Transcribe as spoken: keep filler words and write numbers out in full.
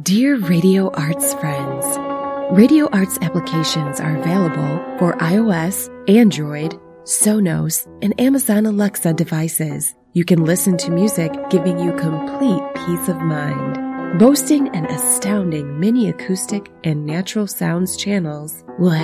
Dear Radio Arts friends, Radio Arts applications are available for iOS, Android, Sonos, and Amazon Alexa devices. You can listen to music giving you complete peace of mind. Boasting an astounding mini acoustic and natural sounds channels will have